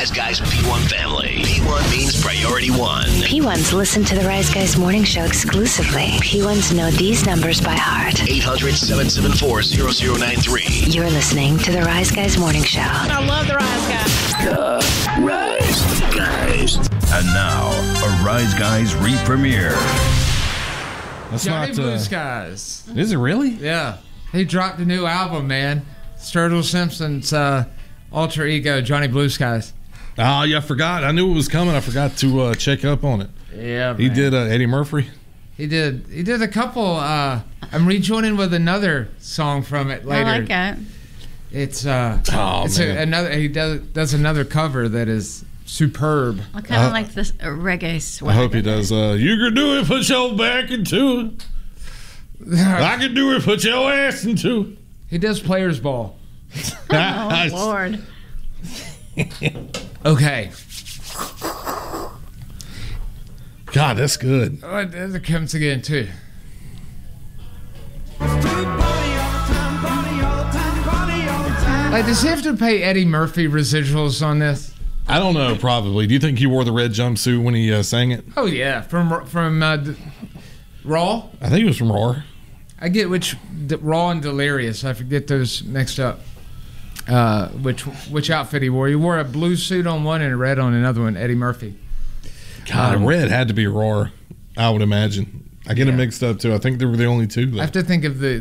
Rise Guys P1 family. P1 means Priority One. P1s listen to the Rise Guys morning show exclusively. P1s know these numbers by heart. 800-774-0093. You're listening to the Rise Guys morning show. I love the Rise Guys. The Rise Guys. And now, a Rise Guys re-premiere. That's Johnny not Blue Skies. Is it really? Yeah. He dropped a new album, man. Sturgill Simpson's alter ego, Johnny Blue Skies. Oh, yeah, I forgot. I knew it was coming. I forgot to check up on it. Yeah, He did Eddie Murphy. He did a couple. I'm rejoining with another song from it later. I like it. It's man. another. He does another cover that is superb. I kind of like this reggae swag. I hope he does. You can do it, put your back into it. I can do it, put your ass into it. He does Players Ball. Oh, Lord. Okay. God, that's good. Oh, it comes again too. Like, does he have to pay Eddie Murphy residuals on this? I don't know, probably. Do you think he wore the red jumpsuit when he sang it? Oh yeah, from Raw. I think it was from Roar. I get Raw and Delirious. I forget those mixed up. Which outfit he wore? He wore a blue suit on one and a red on another one. Eddie Murphy. God, red had to be Roar, I would imagine. I get it mixed up too. I think they were the only two. I have to think of the